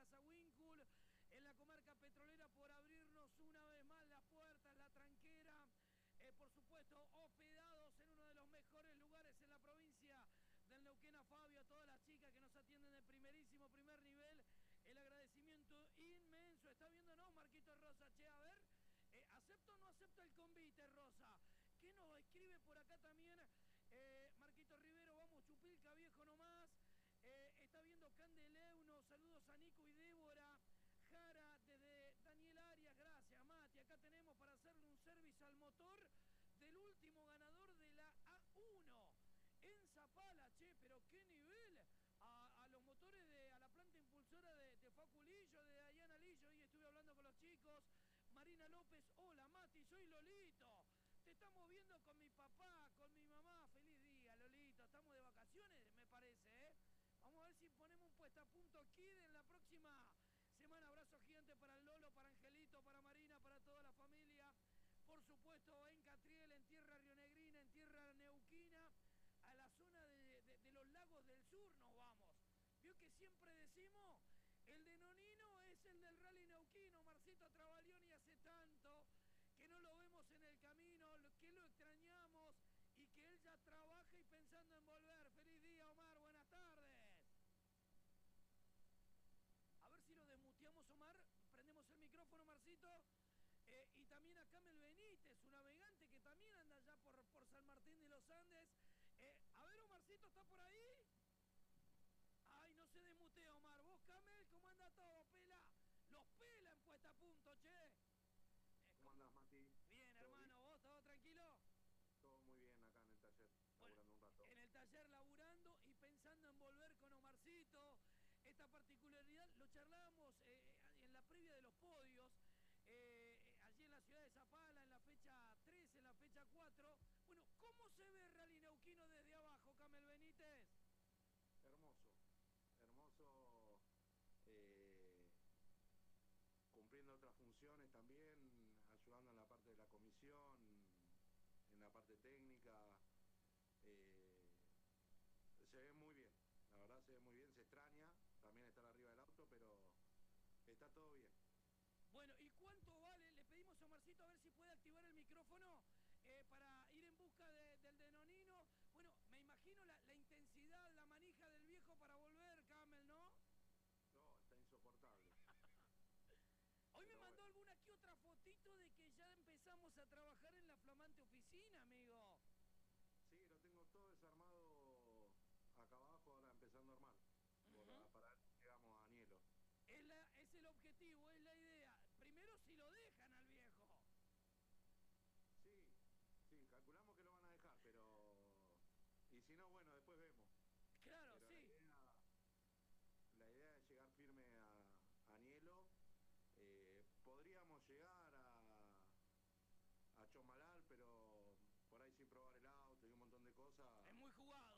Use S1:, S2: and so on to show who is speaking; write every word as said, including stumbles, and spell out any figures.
S1: gracias a Wincul en la comarca petrolera por abrirnos una vez más las puertas, la tranquera. Eh, por supuesto, hospedados en uno de los mejores lugares en la provincia del Neuquén. A Fabio, a todas las chicas que nos atienden de primerísimo, primer nivel, el agradecimiento inmenso. Está viéndonos Marquito Rosa, che, a ver, eh, ¿acepto o no acepto el convite, Rosa? ¿Qué nos escribe por acá también? Eh, Marquito Rivero, vamos, Chupilca, viejo nomás. Eh, está viendo Candeleuno, saludos a Nico y Débora. Jara, desde Daniel Arias, gracias Mati. Acá tenemos para hacerle un service al motor del último ganador de la A uno en Zapala, che, pero qué nivel a, a los motores de, a la planta impulsora de, de Faculillo, de Dayana Lillo. Y estuve hablando con los chicos. Marina López, hola Mati, soy Lolito. Te estamos viendo con mi papá, con mi mamá. Feliz día, Lolito. Estamos de vacaciones, me parece, ¿eh? Vamos a ver si ponemos un puesta a punto Kid en la próxima semana. Abrazo gigante para el Lolo, para Angelito, para Marina, para toda la familia. Por supuesto, en Catriel, en tierra rionegrina, en tierra neuquina, a la zona de, de, de los lagos del sur nos vamos. Vio que siempre decimos, el de Nonino es el del rally neuquino, Marcito Travaglioni, hace tanto que no lo vemos en el camino, que lo extrañamos y que él ya trabaja y pensando en volver. Feliz día, Omar, buenas tardes. A ver si lo desmuteamos, Omar. Prendemos el micrófono, Marcito. Eh, y también a Camel Benítez, su navegante que también anda allá por, por San Martín de los Andes. Eh, a ver, Omarcito, ¿está por ahí? Ay, no se desmutea, Omar. ¿Vos, Camel, cómo anda todo, pela? Los pela en puesta a punto, che. Eh,
S2: ¿Cómo andás, Mati?
S1: Bien, hermano, bien? ¿Vos todo tranquilo?
S2: Todo muy bien acá en el taller, laburando bueno, un rato.
S1: En el taller laburando y pensando en volver con Omarcito. Esta particularidad lo charlábamos eh, en la previa de los podios, eh, allí en la ciudad de Zapala, en la fecha tres, en la fecha cuatro. Bueno, ¿cómo se ve el rally neuquino desde abajo, Camel Benítez?
S2: Hermoso, hermoso, eh, cumpliendo otras funciones también, ayudando en la parte de la comisión, en la parte técnica. Eh, se ve muy bien, la verdad se ve muy bien, se extraña también estar arriba del auto, pero está todo bien.
S1: Bueno, ¿y cuánto vale? Le pedimos a Omarcito a ver si puede activar el micrófono eh, para ir en busca de, del de Nonino. Bueno, me imagino la, la intensidad, la manija del viejo para volver, Camel, ¿no?
S2: No, está insoportable.
S1: Hoy
S2: pero
S1: me mandó
S2: bueno.
S1: alguna que otra fotito de que ya empezamos a trabajar en la flamante oficina, amigo.
S2: Sí, lo tengo todo desarmado acá abajo, ahora empezando a armar. Uh-huh. Para ver si llegamos a Nielo.
S1: Es, la, es el objetivo, es la idea. Primero si lo dejan al viejo.
S2: Sí, sí, calculamos que lo van a dejar, pero... Y si no, bueno, después vemos.
S1: Claro,
S2: pero
S1: sí.
S2: La idea, la idea es llegar firme a, a Nielo. Eh, podríamos llegar a, a Chomalal, pero por ahí sin probar el auto y un montón de cosas.
S1: Es muy jugado.